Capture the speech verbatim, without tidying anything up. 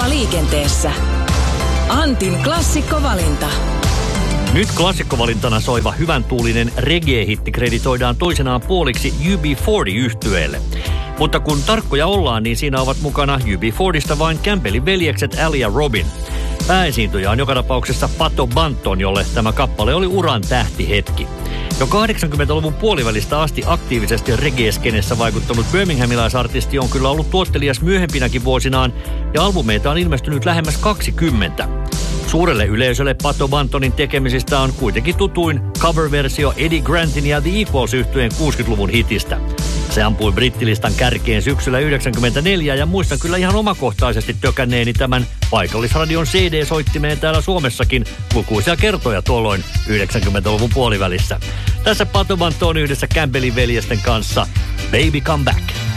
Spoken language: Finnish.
Nokia liikenteessä. Antin klassikkovalinta. Nyt klassikkovalintana soiva hyvän tuulinen reggae-hitti kreditoidaan toisenaan puoliksi U B neljäkymmentä-yhtyeelle. Mutta kun tarkkoja ollaan, niin siinä ovat mukana U B neljäkymmentä vain Campbellin veljekset Al ja Robin. Pääesiintyjä on joka tapauksessa Pato Banton, jolle tämä kappale oli uran tähtihetki. Jo kahdeksankymmentäluvun puolivälistä asti aktiivisesti reggae-skenessä vaikuttanut birminghamilaisartisti on kyllä ollut tuottelias myöhempinäkin vuosinaan, ja albumeita on ilmestynyt lähemmäs kaksikymmentä. Suurelle yleisölle Pato Bantonin tekemisistä on kuitenkin tutuin cover-versio Eddie Grantin ja The Equals-yhtyeen kuusikymmentäluvun hitistä. Se ampui brittilistan kärkeen syksyllä yhdeksänkymmentäneljä ja muistan kyllä ihan omakohtaisesti tökänneeni tämän paikallisradion C D-soittimeen täällä Suomessakin lukuisia kertoja tuolloin yhdeksänkymmentäluvun puolivälissä. Tässä Pato Banton yhdessä Campbellin veljesten kanssa Baby Come Back.